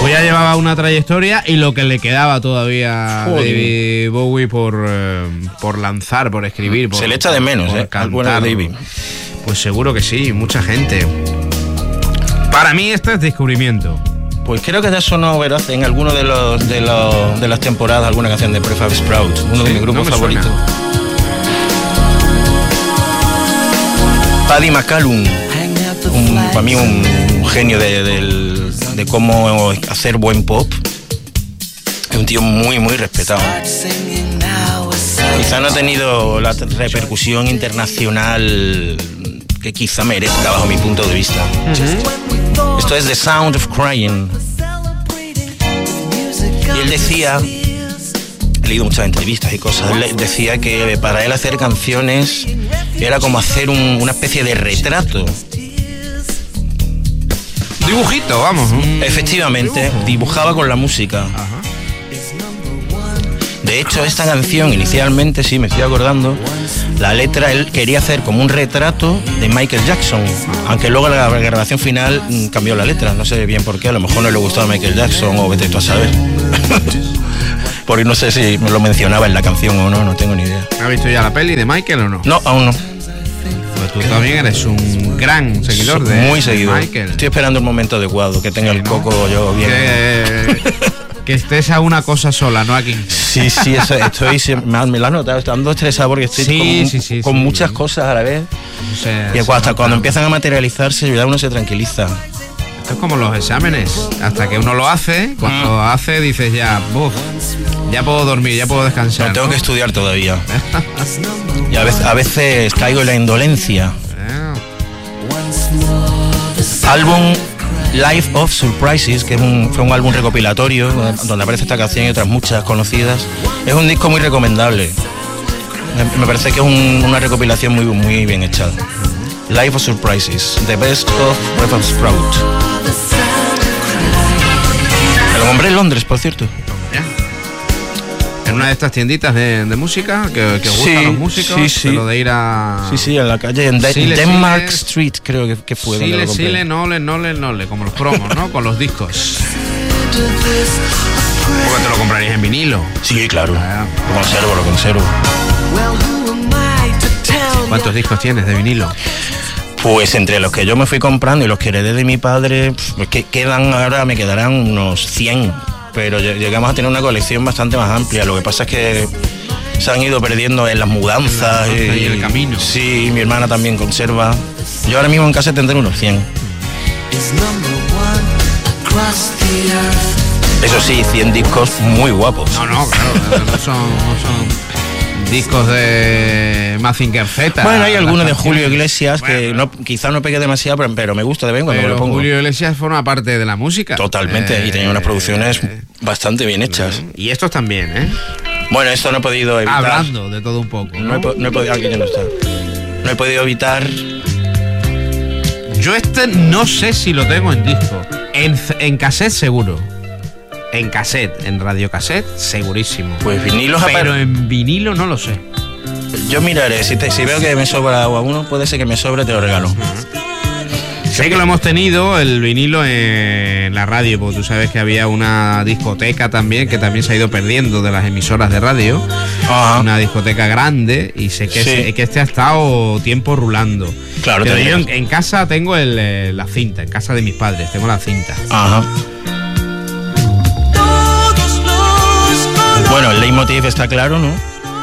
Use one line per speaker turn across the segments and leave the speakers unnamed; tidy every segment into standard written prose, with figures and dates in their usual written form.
Pues ya llevaba una trayectoria y lo que le quedaba todavía a David Bowie por lanzar, por escribir.
Se le echa de menos,
cantar.
Bueno, David.
Pues seguro que sí, mucha gente. Para mí este es descubrimiento.
Pues creo que ya sonó veraz en alguno de las temporadas alguna canción de Prefab Sprout, uno de mis grupos favoritos. Paddy McCallum, para mí un genio de cómo hacer buen pop. Es un tío muy, muy respetado. Quizá no ha tenido la repercusión internacional que quizá merezca bajo mi punto de vista. Esto es The Sound of Crying. Y él decía, he leído muchas entrevistas y cosas, él decía que para él hacer canciones era como hacer una especie de retrato.
Dibujito, vamos.
Efectivamente, dibujaba con la música.
Ajá.
De hecho, esta canción inicialmente, sí, me estoy acordando, la letra él quería hacer como un retrato de Michael Jackson, aunque luego la grabación final cambió la letra, no sé bien por qué, a lo mejor no le gustaba a Michael Jackson o vete tú a saber. Porque no sé si me lo mencionaba en la canción o no tengo ni idea.
¿Has visto ya la peli de Michael o no?
No, aún no.
Pues tú también eres un gran seguidor de
muy seguidor.
Michael.
Estoy esperando el momento adecuado, que tenga el coco yo bien.
Que estés a una cosa sola, no a 15.
Sí, eso, me lo has notado, estoy ando estresado porque estoy con muchas cosas a la vez. Y hasta cuando empiezan a materializarse, ya uno se tranquiliza.
Esto es como los exámenes. Hasta que uno lo hace, cuando hace dices ya puedo dormir, ya puedo descansar.
No tengo que estudiar todavía. Y a veces caigo en la indolencia. Álbum Life of Surprises, que fue un álbum recopilatorio donde aparece esta canción y otras muchas conocidas. Es un disco muy recomendable. Me parece que es una recopilación muy, muy bien hecha. Life of Surprises, The Best of Prefab Sprout. Me lo compré en Londres, por cierto.
En una de estas tienditas de música que gustan los músicos, pero de ir a...
Sí, en la calle, en Denmark Street, creo que fue donde lo compré.
Sile, nole, como los promos, ¿no? Con los discos. ¿Cómo te lo comprarías en vinilo?
Sí, claro. Lo conservo.
¿Cuántos discos tienes de vinilo?
Pues entre los que yo me fui comprando y los que heredé de mi padre, pues ahora me quedarán unos 100. Pero llegamos a tener una colección bastante más amplia. Lo que pasa es que se han ido perdiendo en las mudanzas
y el camino.
Sí, mi hermana también conserva. Yo ahora mismo en casa tendré unos 100. Eso sí, 100 discos muy guapos.
No, claro, no son discos de Mazinger Z.
Bueno, hay algunos de Julio Iglesias que quizás no pegue demasiado, pero me gusta de vez en cuando me lo pongo.
Julio Iglesias forma parte de la música.
Totalmente, y tenía unas producciones bastante bien hechas.
Y estos también, ¿eh?
Bueno, esto no he podido evitar.
Hablando de todo un poco.
No he podido. Aquí ya no está. No he podido evitar.
Yo no sé si lo tengo en disco. En cassette seguro. En cassette, en radiocassette, segurísimo.
Pues vinilos.
Pero en vinilo no lo sé.
Yo miraré, si veo que me sobra uno, puede ser que me sobre, te lo regalo.
Sé que lo hemos tenido, el vinilo en la radio, porque tú sabes que había una discoteca también, que también se ha ido perdiendo de las emisoras de radio. Ajá. Una discoteca grande, y sé que, que este ha estado tiempo rulando.
Claro,
pero yo en casa tengo la cinta, en casa de mis padres, tengo la cinta.
Ajá. Bueno, el leitmotiv está claro, ¿no?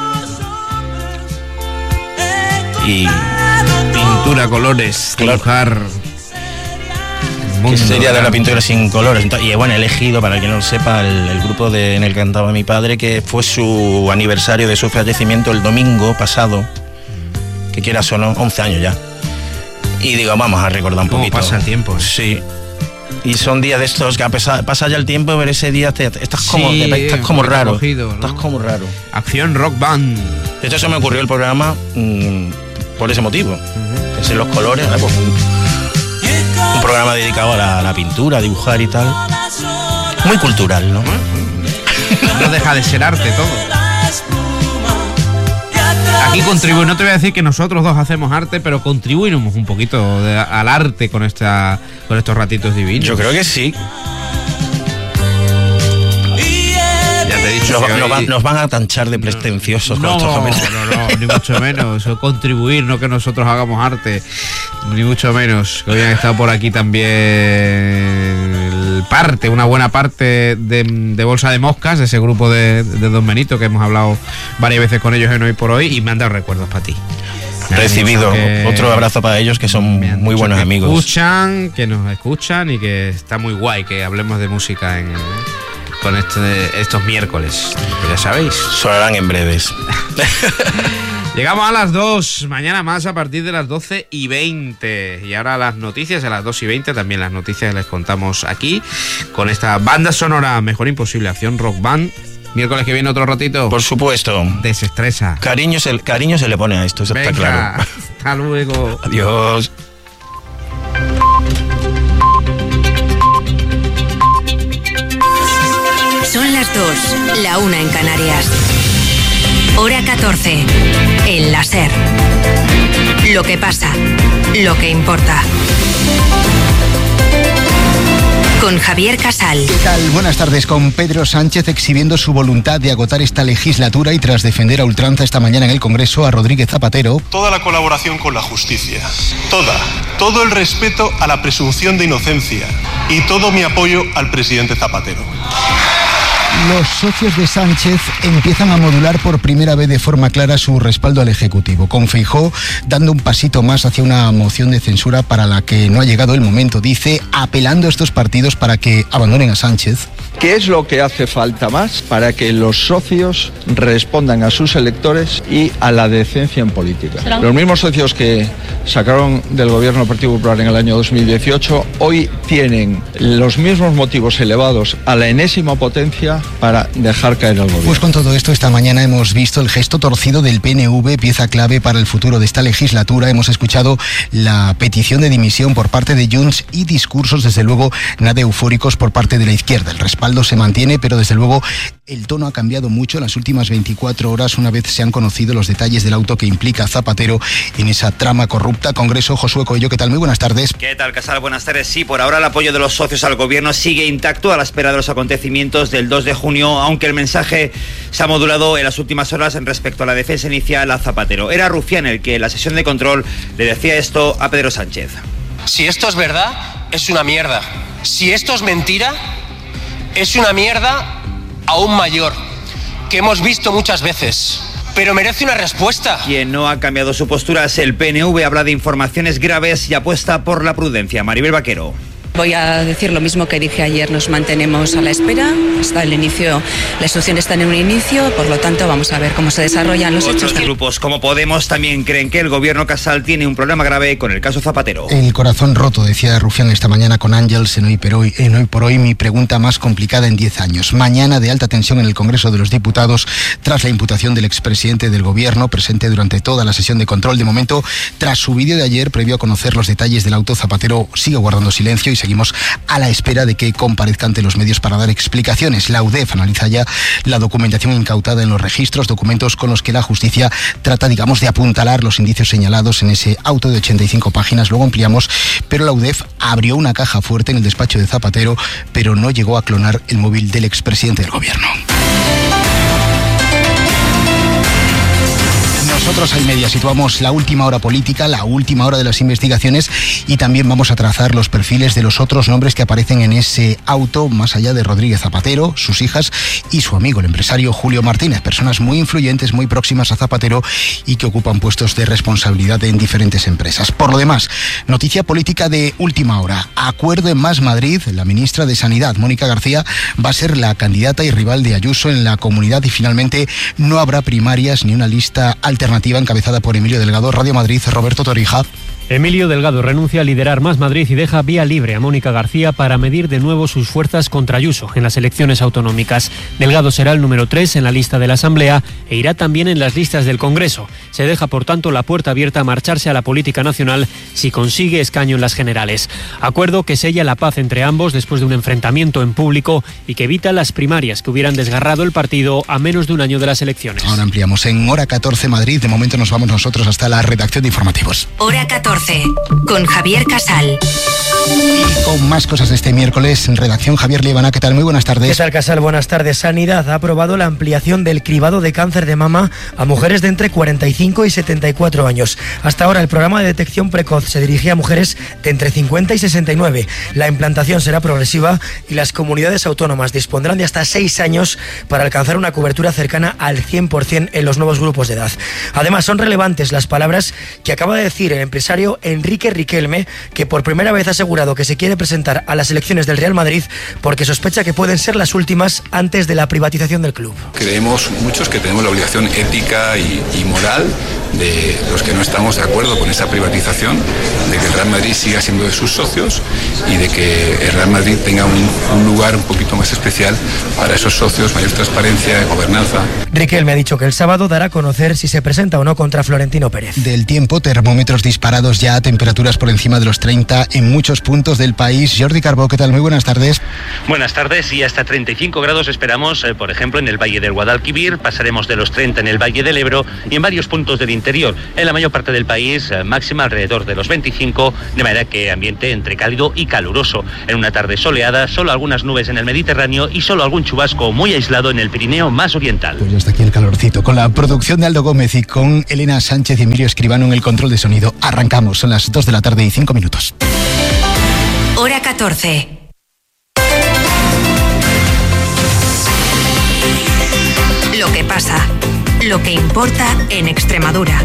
Y
pintura, colores, dibujar.
¿Qué sería de la pintura sin colores? Y bueno, he elegido, para quien no lo sepa, el grupo en el que cantaba mi padre, que fue su aniversario de su fallecimiento el domingo pasado, que quieras o no, 11 años ya. Y digo, vamos a recordar un poquito.
Pasa el tiempo, ¿eh?
Sí. Y son días de estos que pasa ya el tiempo, pero ese día estás como raro.
Cogido, ¿no?
Estás como raro.
Acción Rock Band.
De hecho, se me ocurrió el programa por ese motivo. Pensé en los colores, pues, un programa dedicado a la pintura, a dibujar y tal. Muy cultural, ¿no?
No deja de ser arte todo. Aquí contribuimos, no te voy a decir que nosotros dos hacemos arte, pero contribuimos un poquito al arte con estos ratitos divinos.
Yo creo que sí.
te he dicho
nos van a tanchar de pretenciosos con estos comentarios.
No, ni mucho menos. Eso contribuir, no que nosotros hagamos arte, ni mucho menos. Que hoy han estado por aquí también una buena parte de Bolsa de Moscas, de ese grupo de Don Benito, que hemos hablado varias veces con ellos en Hoy por Hoy, y me han dado recuerdos para ti.
Recibido otro abrazo para ellos, que son muy buenos amigos.
Que nos escuchan y que está muy guay que hablemos de música con estos miércoles. Pues ya sabéis.
Sonarán en breves.
Llegamos a las 2, mañana más a partir de las 12:20. Y ahora las noticias a las 2:20, también las noticias les contamos aquí con esta banda sonora Mejor Imposible, Acción Rock Band. Miércoles que viene otro ratito.
Por supuesto.
Desestresa.
Cariño se le pone a esto, eso está claro.
Hasta luego.
Adiós.
Son las 2, la 1 en Canarias. Hora 14, en la SER. Lo que pasa, lo que importa. Con Javier Casal.
¿Qué tal? Buenas tardes. Con Pedro Sánchez exhibiendo su voluntad de agotar esta legislatura y tras defender a ultranza esta mañana en el Congreso a Rodríguez Zapatero.
Toda la colaboración con la justicia, todo el respeto a la presunción de inocencia y todo mi apoyo al presidente Zapatero.
Los socios de Sánchez empiezan a modular por primera vez de forma clara su respaldo al Ejecutivo, con Feijóo dando un pasito más hacia una moción de censura para la que no ha llegado el momento, dice, apelando a estos partidos para que abandonen a Sánchez.
¿Qué es lo que hace falta más para que los socios respondan a sus electores y a la decencia en política? Los mismos socios que sacaron del gobierno del Partido Popular en el año 2018 hoy tienen los mismos motivos elevados a la enésima potencia para dejar caer al gobierno.
Pues con todo esto, esta mañana hemos visto el gesto torcido del PNV, pieza clave para el futuro de esta legislatura. Hemos escuchado la petición de dimisión por parte de Junts y discursos, desde luego, nada eufóricos por parte de la izquierda. El respaldo se mantiene, pero desde luego el tono ha cambiado mucho en las últimas 24 horas, una vez se han conocido los detalles del auto que implica a Zapatero en esa trama corrupta. Congreso, Josué Coello, ¿qué tal? Muy buenas tardes.
¿Qué tal, Casal? Buenas tardes. Sí, por ahora el apoyo de los socios al gobierno sigue intacto a la espera de los acontecimientos del 2 de junio, aunque el mensaje se ha modulado en las últimas horas en respecto a la defensa inicial a Zapatero. Era Rufián el que en la sesión de control le decía esto a Pedro Sánchez.
Si esto es verdad, es una mierda. Si esto es mentira, es una mierda aún mayor, que hemos visto muchas veces, pero merece una respuesta.
Quien no ha cambiado su postura es el PNV, habla de informaciones graves y apuesta por la prudencia. Maribel Vaquero.
Voy a decir lo mismo que dije ayer, nos mantenemos a la espera, hasta el inicio, la instrucción está en un inicio, por lo tanto vamos a ver cómo se desarrollan los hechos.
Otros grupos como Podemos también creen que el gobierno Casal tiene un problema grave con el caso Zapatero.
El corazón roto, decía Rufián esta mañana con Ángels en Hoy por Hoy, mi pregunta más complicada en 10 años. Mañana de alta tensión en el Congreso de los Diputados tras la imputación del expresidente del gobierno, presente durante toda la sesión de control. De momento, tras su vídeo de ayer, previo a conocer los detalles del auto, Zapatero sigue guardando silencio y seguimos a la espera de que comparezca ante los medios para dar explicaciones. La UDEF analiza ya la documentación incautada en los registros, documentos con los que la justicia trata, digamos, de apuntalar los indicios señalados en ese auto de 85 páginas. Luego ampliamos, pero la UDEF abrió una caja fuerte en el despacho de Zapatero, pero no llegó a clonar el móvil del expresidente del gobierno. Nosotros al Media situamos la última hora política, la última hora de las investigaciones y también vamos a trazar los perfiles de los otros nombres que aparecen en ese auto, más allá de Rodríguez Zapatero, sus hijas y su amigo, el empresario Julio Martínez, personas muy influyentes, muy próximas a Zapatero y que ocupan puestos de responsabilidad en diferentes empresas. Por lo demás, noticia política de última hora. Acuerdo en Más Madrid, la ministra de Sanidad, Mónica García, va a ser la candidata y rival de Ayuso en la comunidad y finalmente no habrá primarias ni una lista alternativa encabezada por Emilio Delgado. Radio Madrid, Roberto Torija.
Emilio Delgado renuncia a liderar Más Madrid y deja vía libre a Mónica García para medir de nuevo sus fuerzas contra Ayuso en las elecciones autonómicas. Delgado será el número 3 en la lista de la Asamblea e irá también en las listas del Congreso. Se deja, por tanto, la puerta abierta a marcharse a la política nacional si consigue escaño en las generales. Acuerdo que sella la paz entre ambos después de un enfrentamiento en público y que evita las primarias que hubieran desgarrado el partido a menos de un año de las elecciones.
Ahora ampliamos en Hora 14 Madrid. De momento nos vamos nosotros hasta la redacción de informativos.
Hora 14. 14, con Javier Casal.
Y con más cosas de este miércoles, en redacción, Javier Líbana, ¿qué tal? Muy buenas tardes.
¿Qué tal, Casal? Buenas tardes. Sanidad ha aprobado la ampliación del cribado de cáncer de mama a mujeres de entre 45 y 74 años. Hasta ahora el programa de detección precoz se dirigía a mujeres de entre 50 y 69. La implantación será progresiva y las comunidades autónomas dispondrán de hasta 6 años para alcanzar una cobertura cercana al 100% en los nuevos grupos de edad. Además, son relevantes las palabras que acaba de decir el empresario Enrique Riquelme, que por primera vez ha asegurado que se quiere presentar a las elecciones del Real Madrid porque sospecha que pueden ser las últimas antes de la privatización del club.
Creemos muchos que tenemos la obligación ética y moral de los que no estamos de acuerdo con esa privatización, de que el Real Madrid siga siendo de sus socios y de que el Real Madrid tenga un lugar un poquito más especial para esos socios, mayor transparencia, gobernanza.
Riquelme ha dicho que el sábado dará a conocer si se presenta o no contra Florentino Pérez.
Del tiempo, termómetros disparados ya a temperaturas por encima de los 30 en muchos puntos del país. Jordi Carbó, ¿qué tal? Muy buenas tardes.
Buenas tardes, y hasta 35 grados esperamos, por ejemplo, en el Valle del Guadalquivir, pasaremos de los 30 en el Valle del Ebro y en varios puntos del interior. En la mayor parte del país, máxima alrededor de los 25, de manera que ambiente entre cálido y caluroso. En una tarde soleada, solo algunas nubes en el Mediterráneo y solo algún chubasco muy aislado en el Pirineo más oriental.
Pues ya está aquí el calorcito, con la producción de Aldo Gómez y con Elena Sánchez y Emilio Escribano en el control de sonido. Arrancamos, son las 2 de la tarde y 5 minutos.
Hora 14. Lo que pasa, lo que importa en Extremadura.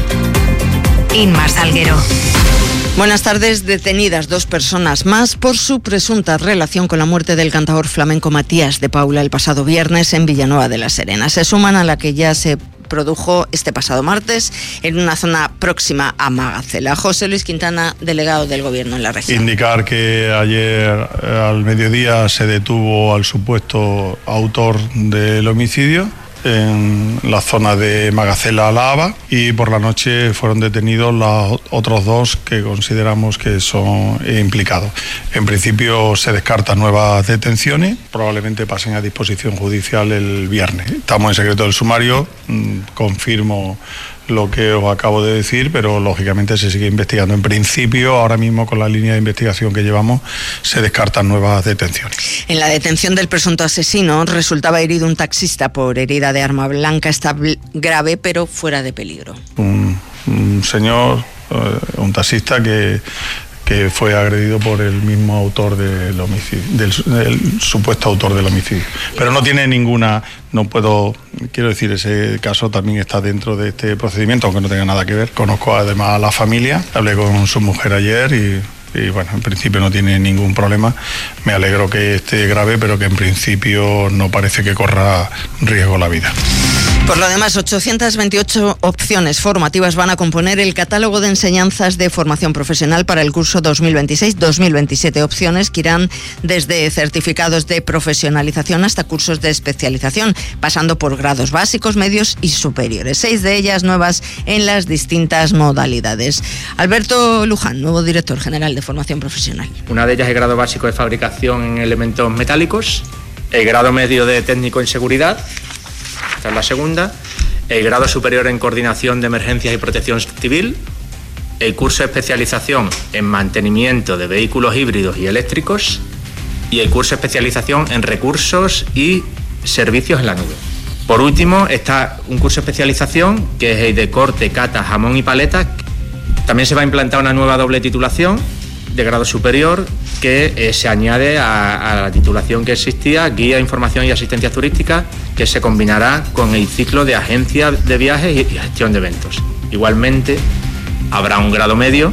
Inma Salguero.
Buenas tardes. Detenidas 2 personas más por su presunta relación con la muerte del cantaor flamenco Matías de Paula el pasado viernes en Villanueva de la Serena. Se suman a la que ya se produjo este pasado martes en una zona próxima a Magacela. José Luis Quintana, delegado del Gobierno en la región.
Indicar que ayer al mediodía se detuvo al supuesto autor del homicidio en la zona de Magacela-La Haba, y por la noche fueron detenidos los otros 2 que consideramos que son implicados. En principio se descartan nuevas detenciones, probablemente pasen a disposición judicial el viernes. Estamos en secreto del sumario, confirmo lo que os acabo de decir, pero lógicamente se sigue investigando. En principio, ahora mismo con la línea de investigación que llevamos, se descartan nuevas detenciones.
En la detención del presunto asesino resultaba herido un taxista por herida de arma blanca. Está grave, pero fuera de peligro.
Un señor, un taxista que fue agredido por el mismo autor del homicidio, del supuesto autor del homicidio. Pero no tiene ninguna, quiero decir, ese caso también está dentro de este procedimiento, aunque no tenga nada que ver. Conozco además a la familia, hablé con su mujer ayer y bueno, en principio no tiene ningún problema. Me alegro que esté grave, pero que en principio no parece que corra riesgo la vida.
Por lo demás, 828 opciones formativas van a componer el catálogo de enseñanzas de formación profesional para el curso 2026-2027. Opciones que irán desde certificados de profesionalización hasta cursos de especialización, pasando por grados básicos, medios y superiores. 6 de ellas nuevas en las distintas modalidades. Alberto Luján, nuevo director general de formación profesional.
Una de ellas es el grado básico de fabricación en elementos metálicos, el grado medio de técnico en seguridad, esta es la segunda, el grado superior en coordinación de emergencias y protección civil, el curso de especialización en mantenimiento de vehículos híbridos y eléctricos y el curso de especialización en recursos y servicios en la nube. Por último está un curso de especialización que es el de corte, cata, jamón y paleta. También se va a implantar una nueva doble titulación de grado superior que se añade a la titulación que existía, guía, información y asistencia turística, que se combinará con el ciclo de agencia de viajes y gestión de eventos. Igualmente habrá un grado medio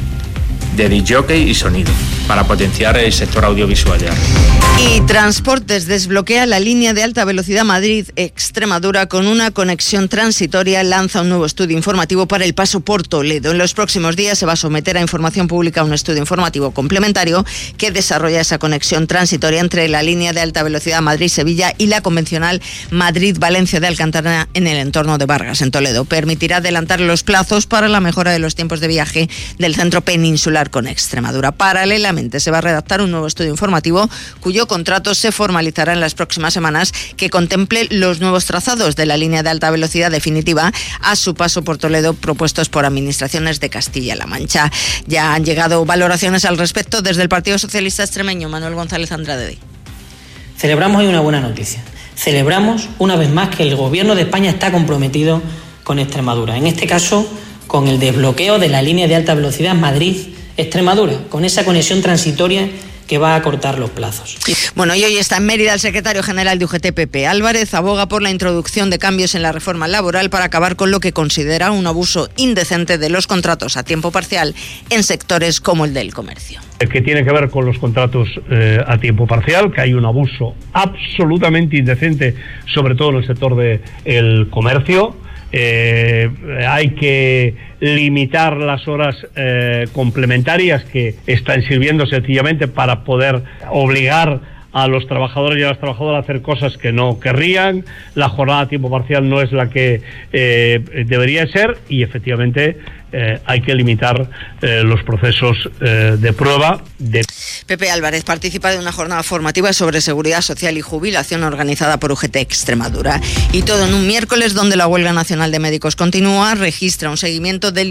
de disc-jockey y sonido para potenciar el sector audiovisual de arte.
Y Transportes desbloquea la línea de alta velocidad Madrid-Extremadura con una conexión transitoria. Lanza un nuevo estudio informativo para el paso por Toledo. En los próximos días se va a someter a información pública un estudio informativo complementario que desarrolla esa conexión transitoria entre la línea de alta velocidad Madrid-Sevilla y la convencional Madrid-Valencia de Alcántara en el entorno de Vargas, en Toledo. Permitirá adelantar los plazos para la mejora de los tiempos de viaje del centro peninsular con Extremadura. Paralelamente, precisamente se va a redactar un nuevo estudio informativo cuyo contrato se formalizará en las próximas semanas, que contemple los nuevos trazados de la línea de alta velocidad definitiva a su paso por Toledo, propuestos por administraciones de Castilla-La Mancha. Ya han llegado valoraciones al respecto desde el Partido Socialista Extremeño. Manuel González Andrade.
Celebramos hoy una buena noticia. Celebramos una vez más que el Gobierno de España está comprometido con Extremadura. En este caso, con el desbloqueo de la línea de alta velocidad Madrid-Extremadura, con esa conexión transitoria que va a acortar los plazos.
Bueno, y hoy está en Mérida el secretario general de UGT, Pepe Álvarez, aboga por la introducción de cambios en la reforma laboral para acabar con lo que considera un abuso indecente de los contratos a tiempo parcial en sectores como el del comercio.
Que tiene que ver con los contratos a tiempo parcial, que hay un abuso absolutamente indecente, sobre todo en el sector del comercio. Hay que limitar las horas complementarias que están sirviendo sencillamente para poder obligar a los trabajadores y a las trabajadoras a hacer cosas que no querrían. La jornada a tiempo parcial no es la que debería ser, y efectivamente hay que limitar los procesos de prueba.
Pepe Álvarez participa de una jornada formativa sobre seguridad social y jubilación organizada por UGT Extremadura. Y todo en un miércoles donde la huelga nacional de médicos continúa, registra un seguimiento del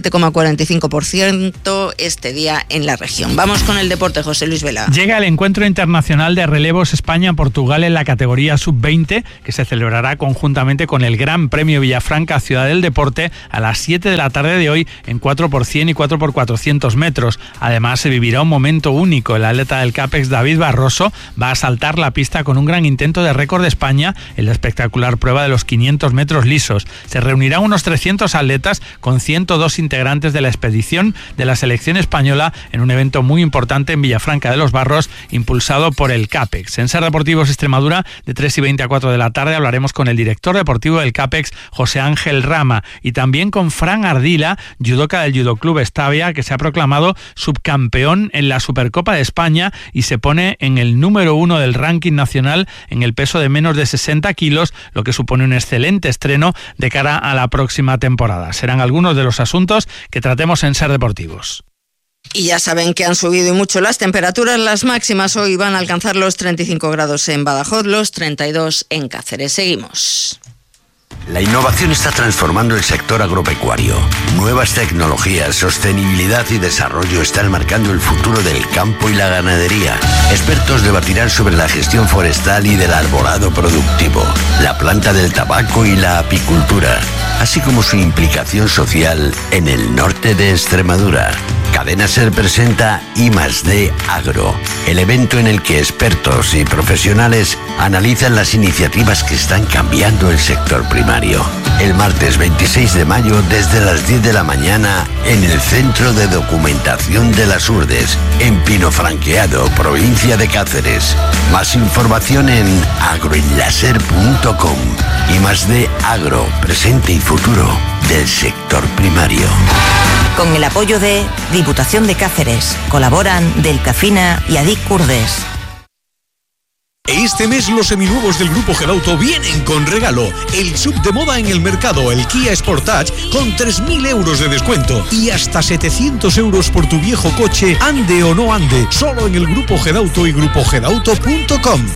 17,45% este día en la región. Vamos con el deporte, José Luis Vela.
Llega el encuentro internacional de relevos España-Portugal en la categoría sub-20, que se celebrará conjuntamente con el Gran Premio Villafranca Ciudad del Deporte a las 7 de la tarde de hoy en 4x100 y 4x400 metros. Además, se vivirá un momento único. El atleta del CAPEX, David Barroso, va a saltar la pista con un gran intento de récord de España en la espectacular prueba de los 500 metros lisos. Se reunirán unos 300 atletas con 102 integrantes de la expedición de la selección española en un evento muy importante en Villafranca de los Barros, impulsado por el CAPEX. En Ser Deportivos Extremadura, de 3:20 a 4 de la tarde, hablaremos con el director deportivo del CAPEX, José Ángel Rama, y también con Fran Ardila, judoka del Judo Club Estavia, que se ha proclamado subcampeón en la Supercopa de España y se pone en el número 1 del ranking nacional en el peso de menos de 60 kilos, lo que supone un excelente estreno de cara a la próxima temporada. Serán algunos de los asuntos que tratemos en Ser Deportivos.
Y ya saben que han subido y mucho las temperaturas. Las máximas hoy van a alcanzar los 35 grados en Badajoz, los 32 en Cáceres. Seguimos.
La innovación está transformando el sector agropecuario. Nuevas tecnologías, sostenibilidad y desarrollo están marcando el futuro del campo y la ganadería. Expertos debatirán sobre la gestión forestal y del arbolado productivo, la planta del tabaco y la apicultura, así como su implicación social en el norte de Extremadura. Cadena Ser presenta I+D Agro, el evento en el que expertos y profesionales analizan las iniciativas que están cambiando el sector primario. El martes 26 de mayo desde las 10 de la mañana en el Centro de Documentación de las Urdes, en Pinofranqueado, provincia de Cáceres. Más información en agroenlaser.com. I+D Agro, presente y futuro del sector primario.
Con el apoyo de Diputación de Cáceres, colaboran Delcafina y Adic Urdes.
Este mes los seminuevos del Grupo Gedauto vienen con regalo. El sub de moda en el mercado, el Kia Sportage, con 3.000 euros de descuento y hasta 700 euros por tu viejo coche, ande o no ande, solo en el Grupo Gedauto y grupogedauto.com.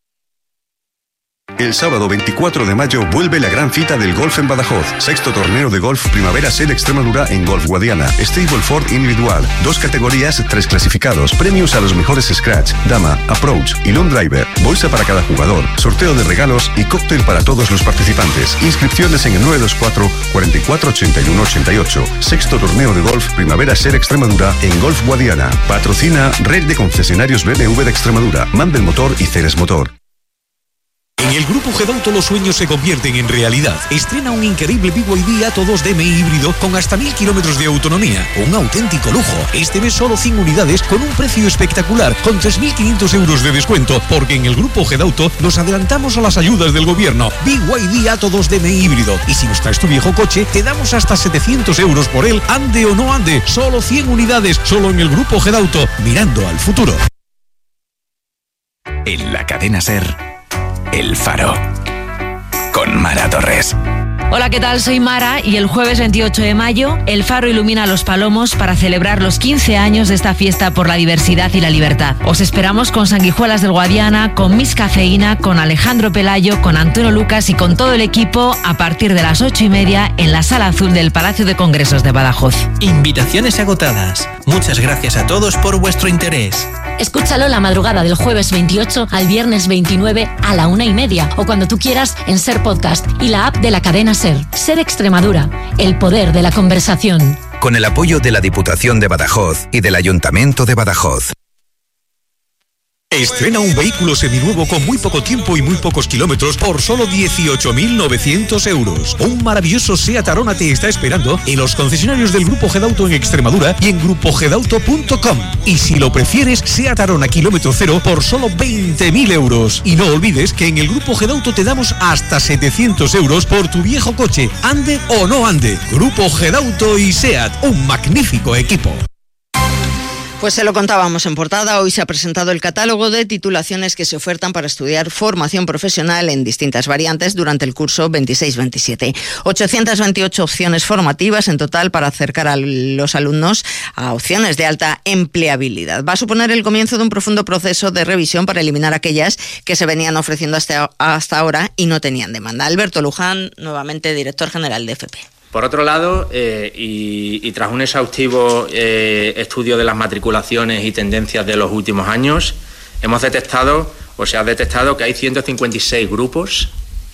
El sábado 24 de mayo vuelve la gran cita del golf en Badajoz. Sexto torneo de golf Primavera Ser Extremadura en Golf Guadiana. Stable Ford individual. 2 categorías, 3 clasificados. Premios a los mejores scratch, dama, approach y long driver. Bolsa para cada jugador. Sorteo de regalos y cóctel para todos los participantes. Inscripciones en el 924 44 81 88. Sexto torneo de golf Primavera Ser Extremadura en Golf Guadiana. Patrocina Red de Concesionarios BMW de Extremadura. Mandel Motor y Ceres Motor.
En el Grupo Gedauto los sueños se convierten en realidad. Estrena un increíble BYD Atto 2 DMI híbrido con hasta 1000 kilómetros de autonomía. Un auténtico lujo. Este mes solo 100 unidades con un precio espectacular, con 3.500 euros de descuento, porque en el Grupo Gedauto nos adelantamos a las ayudas del gobierno. BYD Atto 2 DMI híbrido. Y si nos traes tu viejo coche, te damos hasta 700 euros por él, ande o no ande. Solo 100 unidades, solo en el Grupo Gedauto, mirando al futuro.
En la cadena Ser, El Faro, con Mara Torres.
Hola, ¿qué tal? Soy Mara y el jueves 28 de mayo el Faro ilumina Los Palomos para celebrar los 15 años de esta fiesta por la diversidad y la libertad. Os esperamos con Sanguijuelas del Guadiana, con Miss Cafeína, con Alejandro Pelayo, con Antonio Lucas y con todo el equipo a partir de las 8:30 en la Sala Azul del Palacio de Congresos de Badajoz.
Invitaciones agotadas. Muchas gracias a todos por vuestro interés.
Escúchalo la madrugada del jueves 28 al viernes 29 a la 1:30 o cuando tú quieras en Ser Podcast y la app de la cadena Ser. Ser Extremadura, el poder de la conversación.
Con el apoyo de la Diputación de Badajoz y del Ayuntamiento de Badajoz.
Estrena un vehículo seminuevo con muy poco tiempo y muy pocos kilómetros por solo 18.900 euros. Un maravilloso SEAT Arona te está esperando en los concesionarios del Grupo Gedauto en Extremadura y en grupogedauto.com. Y si lo prefieres, SEAT Arona kilómetro cero por solo 20.000 euros. Y no olvides que en el Grupo Gedauto te damos hasta 700 euros por tu viejo coche, ande o no ande. Grupo Gedauto y SEAT, un magnífico equipo.
Pues se lo contábamos en portada, hoy se ha presentado el catálogo de titulaciones que se ofertan para estudiar formación profesional en distintas variantes durante el curso 26-27. 828 opciones formativas en total para acercar a los alumnos a opciones de alta empleabilidad. Va a suponer el comienzo de un profundo proceso de revisión para eliminar aquellas que se venían ofreciendo hasta ahora y no tenían demanda. Alberto Luján, nuevamente director general de FP.
Por otro lado, y tras un exhaustivo estudio de las matriculaciones y tendencias de los últimos años, se ha detectado que hay 156 grupos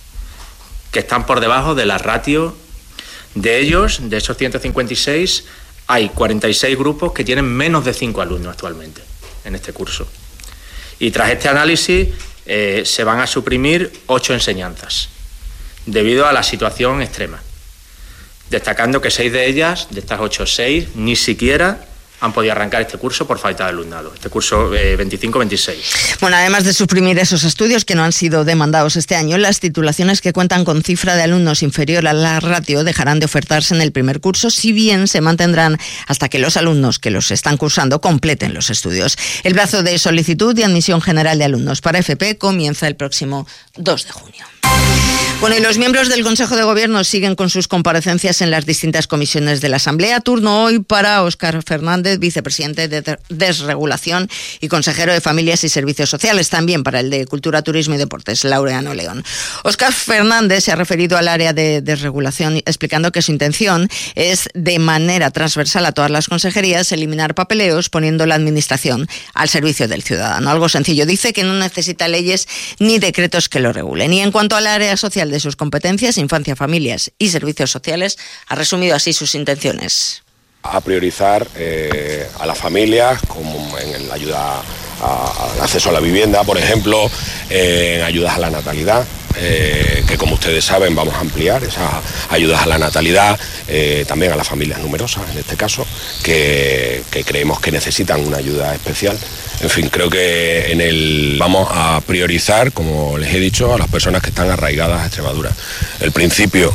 que están por debajo de la ratio. De esos 156, hay 46 grupos que tienen menos de 5 alumnos actualmente en este curso. Y tras este análisis se van a suprimir 8 enseñanzas debido a la situación extrema, destacando que 6 de ellas, de estas 8, 6, ni siquiera han podido arrancar este curso por falta de alumnado, este curso 25-26.
Bueno, además de suprimir esos estudios que no han sido demandados este año, las titulaciones que cuentan con cifra de alumnos inferior a la ratio dejarán de ofertarse en el primer curso, si bien se mantendrán hasta que los alumnos que los están cursando completen los estudios. El plazo de solicitud de admisión general de alumnos para FP comienza el próximo 2 de junio. Bueno, y los miembros del Consejo de Gobierno siguen con sus comparecencias en las distintas comisiones de la Asamblea. Turno hoy para Óscar Fernández, vicepresidente de Desregulación y consejero de Familias y Servicios Sociales. También para el de Cultura, Turismo y Deportes, Laureano León. Óscar Fernández se ha referido al área de desregulación explicando que su intención es, de manera transversal a todas las consejerías, eliminar papeleos poniendo la administración al servicio del ciudadano. Algo sencillo. Dice que no necesita leyes ni decretos que lo regulen. Y en cuanto al área social de sus competencias, infancia, familias y servicios sociales, ha resumido así sus intenciones.
A priorizar a las familias, como en la ayuda al acceso a la vivienda, por ejemplo, en ayudas a la natalidad, que como ustedes saben vamos a ampliar esas ayudas a la natalidad, también a las familias numerosas, en este caso, que creemos que necesitan una ayuda especial. En fin, creo que vamos a priorizar, como les he dicho, a las personas que están arraigadas a Extremadura. El principio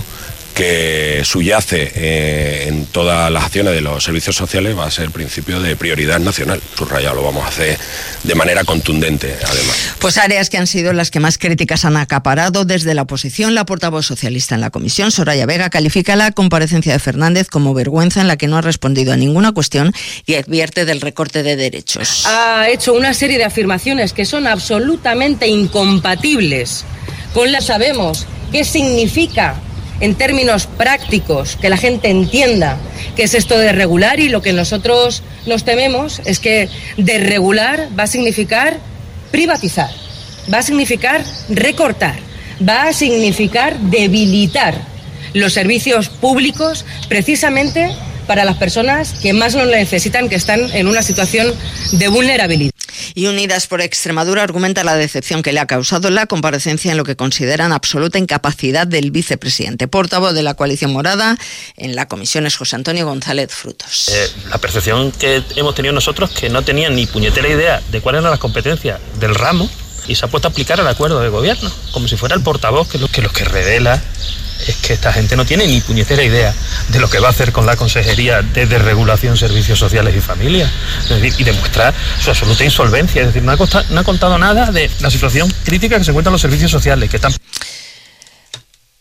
que subyace en todas las acciones de los servicios sociales va a ser el principio de prioridad nacional. Subrayado, lo vamos a hacer de manera contundente, además.
Pues áreas que han sido las que más críticas han acaparado desde la oposición. La portavoz socialista en la comisión, Soraya Vega, califica la comparecencia de Fernández como vergüenza en la que no ha respondido a ninguna cuestión y advierte del recorte de derechos.
Ha hecho una serie de afirmaciones que son absolutamente incompatibles con la sabemos qué significa en términos prácticos, que la gente entienda qué es esto de regular, y lo que nosotros nos tememos es que desregular va a significar privatizar, va a significar recortar, va a significar debilitar los servicios públicos precisamente para las personas que más lo necesitan, que están en una situación de vulnerabilidad.
Y Unidas por Extremadura argumenta la decepción que le ha causado la comparecencia en lo que consideran absoluta incapacidad del vicepresidente. Portavoz de la coalición morada en la comisión es José Antonio González Frutos.
La percepción que hemos tenido nosotros que no tenían ni puñetera idea de cuáles eran las competencias del ramo y se ha puesto a aplicar el acuerdo de gobierno, como si fuera el portavoz que lo que revela es que esta gente no tiene ni puñetera idea de lo que va a hacer con la Consejería de Desregulación, Servicios Sociales y Familias. Es decir, y demuestra su absoluta insolvencia. Es decir, no ha contado nada de la situación crítica que se encuentran los servicios sociales, que están...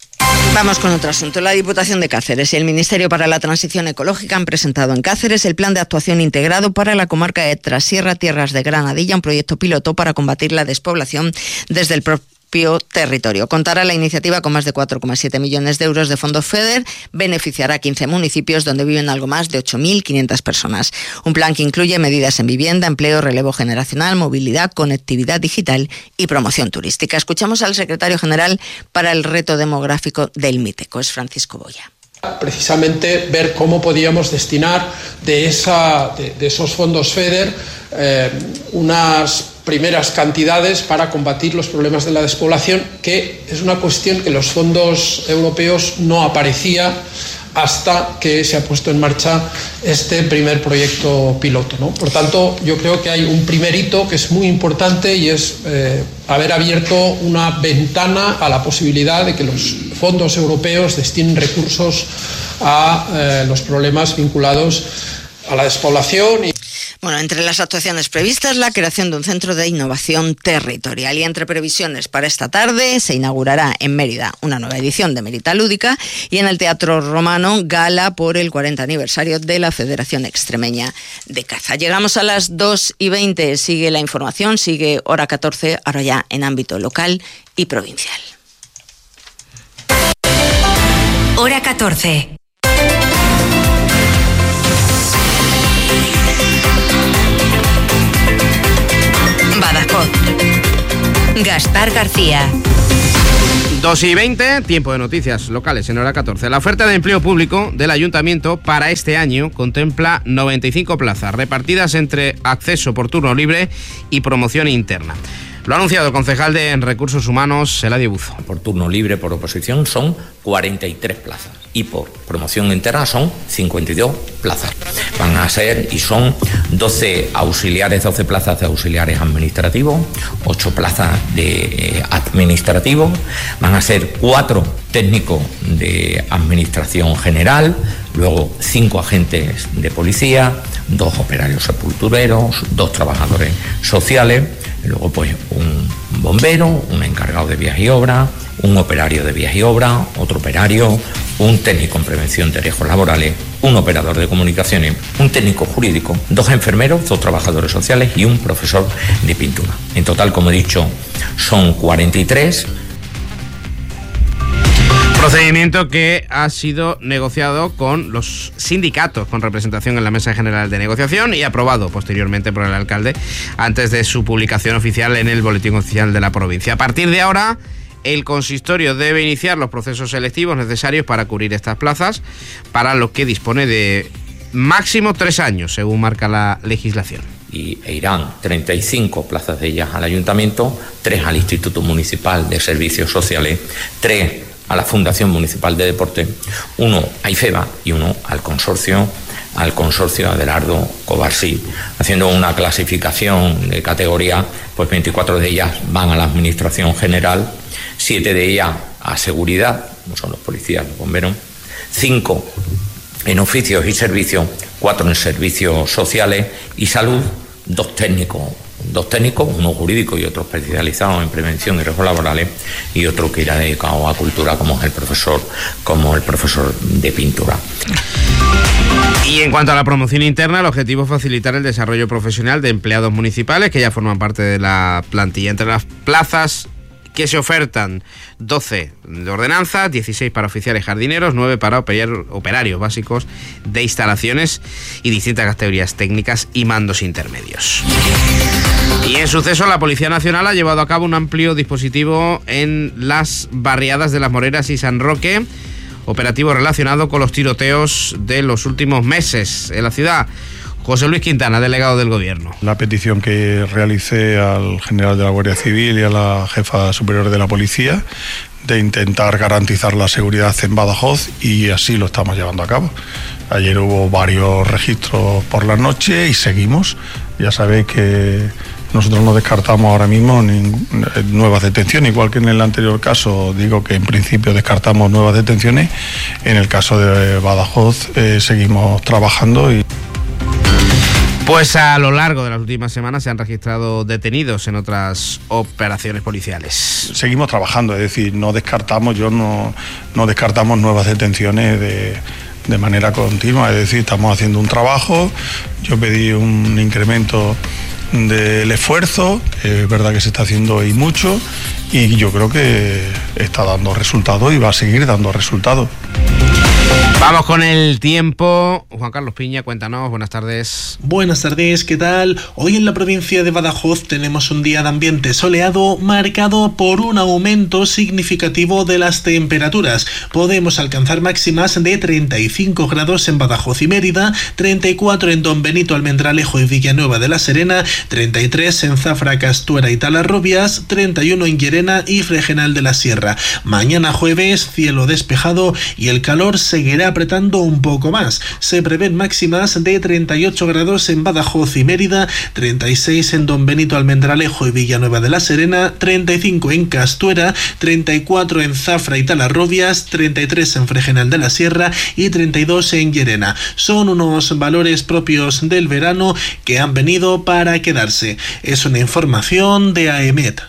Vamos con otro asunto. La Diputación de Cáceres y el Ministerio para la Transición Ecológica han presentado en Cáceres el Plan de Actuación Integrado para la comarca de Trasierra, Tierras de Granadilla, un proyecto piloto para combatir la despoblación desde el propio territorio. Contará la iniciativa con más de 4,7 millones de euros de fondos FEDER, beneficiará a 15 municipios donde viven algo más de 8.500 personas. Un plan que incluye medidas en vivienda, empleo, relevo generacional, movilidad, conectividad digital y promoción turística. Escuchamos al secretario general para el reto demográfico del MITECO, es Francisco Boya.
Precisamente ver cómo podíamos destinar de esos fondos FEDER unas primeras cantidades para combatir los problemas de la despoblación, que es una cuestión que en los fondos europeos no aparecía hasta que se ha puesto en marcha este primer proyecto piloto, ¿no? Por tanto, yo creo que hay un primer hito que es muy importante y es haber abierto una ventana a la posibilidad de que los fondos europeos destinen recursos a los problemas vinculados a la despoblación.
Bueno, entre las actuaciones previstas, la creación de un centro de innovación territorial. Y entre previsiones para esta tarde, se inaugurará en Mérida una nueva edición de Mérida Lúdica y en el Teatro Romano, gala por el 40 aniversario de la Federación Extremeña de Caza. Llegamos a las 2:20, sigue la información, sigue Hora 14, ahora ya en ámbito local y provincial.
Hora 14. Badajoz. Gaspar García.
2:20, tiempo de noticias locales en Hora 14. La oferta de empleo público del Ayuntamiento para este año contempla 95 plazas repartidas entre acceso por turno libre y promoción interna. Lo ha anunciado el concejal de Recursos Humanos, Eladio Buzo.
Por turno libre por oposición son 43 plazas y por promoción interna son 52 plazas. Van a ser y son 12 plazas de auxiliares administrativos, 8 plazas de administrativos, van a ser 4 técnicos de administración general, luego 5 agentes de policía, 2 operarios sepultureros, 2 trabajadores sociales, y luego pues un bombero, un encargado de vías y obras, un operario de vías y obras, otro operario, un técnico en prevención de riesgos laborales, un operador de comunicaciones, un técnico jurídico, 2 enfermeros, 2 trabajadores sociales y un profesor de pintura. En total, como he dicho, son 43.
Procedimiento que ha sido negociado con los sindicatos con representación en la Mesa General de Negociación y aprobado posteriormente por el alcalde antes de su publicación oficial en el Boletín Oficial de la provincia. A partir de ahora, el consistorio debe iniciar los procesos selectivos necesarios para cubrir estas plazas, para lo que dispone de máximo 3 años, según marca la legislación.
E irán 35 plazas de ellas al Ayuntamiento, 3 al Instituto Municipal de Servicios Sociales, 3 a la Fundación Municipal de Deporte, 1 a IFEBA y 1 al consorcio Adelardo Covarsí, haciendo una clasificación de categoría, pues 24 de ellas van a la Administración General, 7 de ellas a seguridad, como son los policías, los bomberos, 5 en oficios y servicios, 4 en servicios sociales y salud, 2 técnicos, uno jurídico y otro especializado en prevención y riesgos laborales y otro que irá dedicado a cultura como el profesor de pintura.
Y en cuanto a la promoción interna, el objetivo es facilitar el desarrollo profesional de empleados municipales que ya forman parte de la plantilla. Entre las plazas que se ofertan, 12 de ordenanza, 16 para oficiales jardineros, 9 para operarios básicos de instalaciones y distintas categorías técnicas y mandos intermedios. Y en suceso, la Policía Nacional ha llevado a cabo un amplio dispositivo en las barriadas de Las Moreras y San Roque, operativo relacionado con los tiroteos de los últimos meses en la ciudad. José Luis Quintana, delegado del Gobierno.
La petición que realicé al general de la Guardia Civil y a la jefa superior de la Policía de intentar garantizar la seguridad en Badajoz, y así lo estamos llevando a cabo. Ayer hubo varios registros por la noche y seguimos. Ya sabéis que nosotros no descartamos ahora mismo nuevas detenciones, igual que en el anterior caso digo que en principio descartamos nuevas detenciones. En el caso de Badajoz seguimos trabajando y...
Pues a lo largo de las últimas semanas se han registrado detenidos en otras operaciones policiales.
Seguimos trabajando, es decir, no descartamos nuevas detenciones de manera continua, es decir, estamos haciendo un trabajo. Yo pedí un incremento del esfuerzo, es verdad que se está haciendo y mucho, y yo creo que está dando resultados y va a seguir dando resultados.
Vamos con el tiempo. Juan Carlos Piña, cuéntanos, buenas tardes.
Buenas tardes, ¿qué tal? Hoy en la provincia de Badajoz tenemos un día de ambiente soleado marcado por un aumento significativo de las temperaturas. Podemos alcanzar máximas de 35 grados en Badajoz y Mérida, 34 en Don Benito, Almendralejo y Villanueva de la Serena, 33 en Zafra, Castuera y Talarrobias, 31 en Llerena y Fregenal de la Sierra. Mañana jueves, cielo despejado y el calor seguirá apretando un poco más. Se prevén máximas de 38 grados en Badajoz y Mérida, 36 en Don Benito, Almendralejo y Villanueva de la Serena, 35 en Castuera, 34 en Zafra y Talarrobias, 33 en Fregenal de la Sierra y 32 en Llerena. Son unos valores propios del verano que han venido para quedarse. Es una información de AEMET.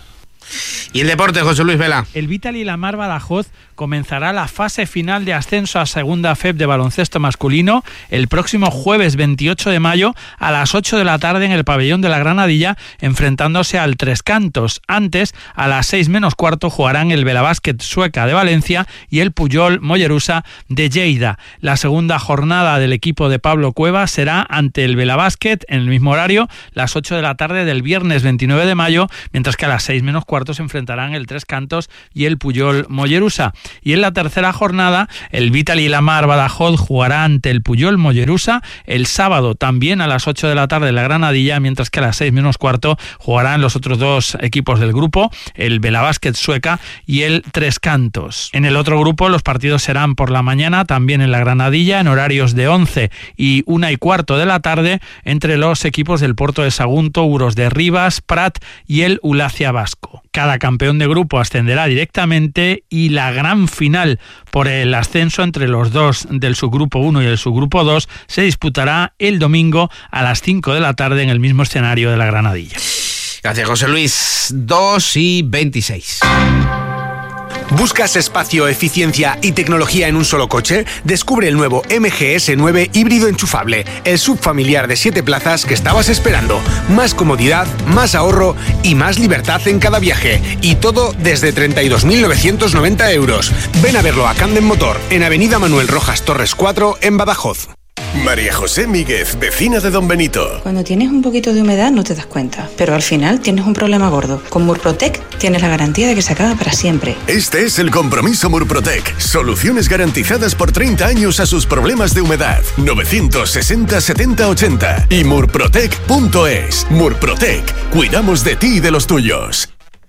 Y el deporte, José Luis Vela.
El Vital y la Mar Badajoz comenzará la fase final de ascenso a Segunda FEP de baloncesto masculino el próximo jueves 28 de mayo a las 8 de la tarde en el pabellón de la Granadilla, enfrentándose al Tres Cantos. Antes, a las 6 menos cuarto, jugarán el Belavásquet Sueca de Valencia y el Puyol Mollerusa de Lleida. La segunda jornada del equipo de Pablo Cueva será ante el Belavásquet en el mismo horario, las 8 de la tarde del viernes 29 de mayo, mientras que a las 6 menos cuarto se enfrentarán el Tres Cantos y el Puyol Mollerusa. Y en la tercera jornada, el Vital y la Mar Badajoz jugará ante el Puyol Mollerusa el sábado también a las 8 de la tarde en la Granadilla, mientras que a las 6 menos cuarto jugarán los otros dos equipos del grupo, el Belavásquet Sueca y el Tres Cantos. En el otro grupo los partidos serán por la mañana, también en la Granadilla, en horarios de 11 y 1 y cuarto de la tarde, entre los equipos del Puerto de Sagunto, Uros de Rivas, Prat y el Ulacia Vasco. Cada campeón de grupo ascenderá directamente y la gran final por el ascenso entre los dos del subgrupo 1 y el subgrupo 2 se disputará el domingo a las 5 de la tarde en el mismo escenario de la Granadilla.
Gracias, José Luis. 2:26.
¿Buscas espacio, eficiencia y tecnología en un solo coche? Descubre el nuevo MG S9 híbrido enchufable, el subfamiliar de 7 plazas que estabas esperando. Más comodidad, más ahorro y más libertad en cada viaje. Y todo desde 32.990 euros. Ven a verlo a Candem Motor, en Avenida Manuel Rojas Torres 4, en Badajoz.
María José Míguez, vecina de Don Benito.
Cuando tienes un poquito de humedad no te das cuenta, pero al final tienes un problema gordo. Con Murprotec tienes la garantía de que se acaba para siempre.
Este es el compromiso Murprotec. Soluciones garantizadas por 30 años a sus problemas de humedad. 960 70 80 y murprotec.es. Murprotec. Cuidamos de ti y de los tuyos.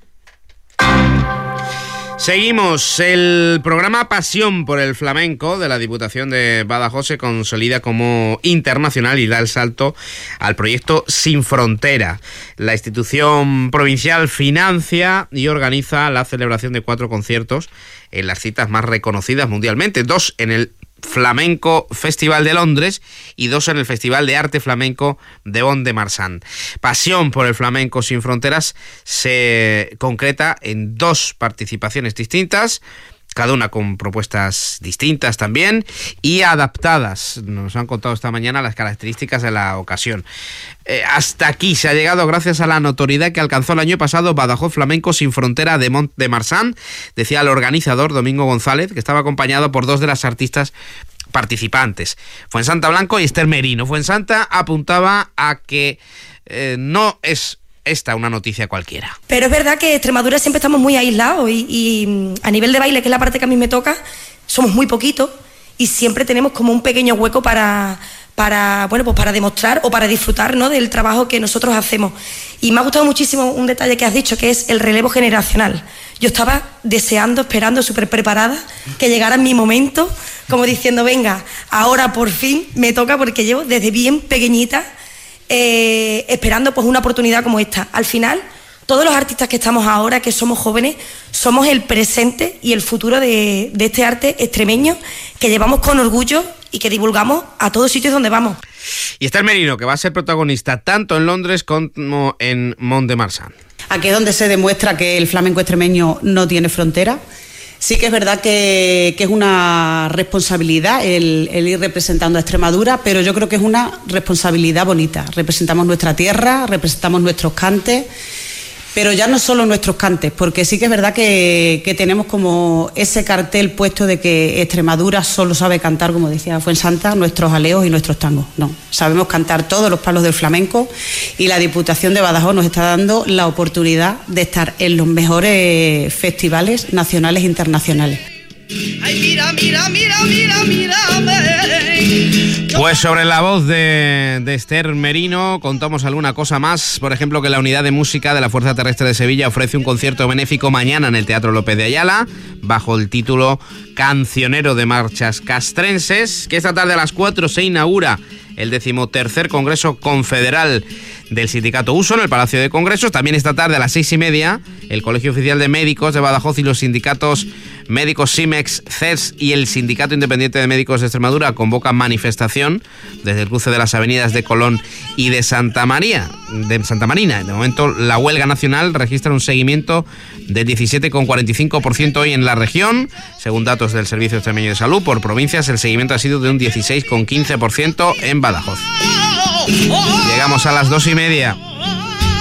Seguimos. El programa Pasión por el Flamenco de la Diputación de Badajoz se consolida como internacional y da el salto al proyecto Sin Frontera. La institución provincial financia y organiza la celebración de 4 conciertos en las citas más reconocidas mundialmente, 2 en el Flamenco Festival de Londres y 2 en el Festival de Arte Flamenco de Mont-de-Marsan. Pasión por el Flamenco Sin Fronteras se concreta en 2 participaciones distintas, cada una con propuestas distintas también y adaptadas, nos han contado esta mañana, las características de la ocasión. Hasta aquí se ha llegado gracias a la notoriedad que alcanzó el año pasado Badajoz Flamenco Sin Frontera de Mont-de-Marsan, decía el organizador Domingo González, que estaba acompañado por 2 de las artistas participantes, Fuensanta Blanco y Esther Merino. Fuensanta apuntaba a que no es esta una noticia cualquiera.
Pero es verdad que Extremadura siempre estamos muy aislados y a nivel de baile, que es la parte que a mí me toca, somos muy poquitos y siempre tenemos como un pequeño hueco para demostrar o para disfrutar, ¿no?, del trabajo que nosotros hacemos. Y me ha gustado muchísimo un detalle que has dicho, que es el relevo generacional. Yo estaba deseando, esperando, súper preparada que llegara mi momento, como diciendo, venga, ahora por fin me toca, porque llevo desde bien pequeñita esperando pues una oportunidad como esta. Al final Todos los artistas que estamos ahora, que somos jóvenes, somos el presente y el futuro de este arte extremeño que llevamos con orgullo y que divulgamos a todos sitios donde vamos.
Y Esther Merino, que va a ser protagonista tanto en Londres como en Mont-de-Marsan.
Aquí es donde se demuestra que el flamenco extremeño no tiene frontera. Sí que es verdad que es una responsabilidad el ir representando a Extremadura, pero yo creo que es una responsabilidad bonita. Representamos nuestra tierra, representamos nuestros cantes, pero ya no solo nuestros cantes, porque sí que es verdad que tenemos como ese cartel puesto de que Extremadura solo sabe cantar, como decía Fuensanta, nuestros aleos y nuestros tangos. No, sabemos cantar todos los palos del flamenco y la Diputación de Badajoz nos está dando la oportunidad de estar en los mejores festivales nacionales e internacionales.
Ay, mira, mira, mira, mira, mírame.
Pues sobre la voz de Esther Merino contamos alguna cosa más. Por ejemplo, que la Unidad de Música de la Fuerza Terrestre de Sevilla ofrece un concierto benéfico mañana en el Teatro López de Ayala bajo el título Cancionero de Marchas Castrenses, que esta tarde a las 4 se inaugura el 13º Congreso Confederal del Sindicato Uso en el Palacio de Congresos. También esta tarde a las 6:30 el Colegio Oficial de Médicos de Badajoz y los sindicatos médicos SIMEX, CES y el Sindicato Independiente de Médicos de Extremadura convocan manifestación desde el cruce de las avenidas de Colón y de Santa Marina. De momento la huelga nacional registra un seguimiento del 17,45% hoy en la región. Según datos del Servicio Extremeño de Salud, por provincias el seguimiento ha sido de un 16,15% en Badajoz. Llegamos a las 2:30.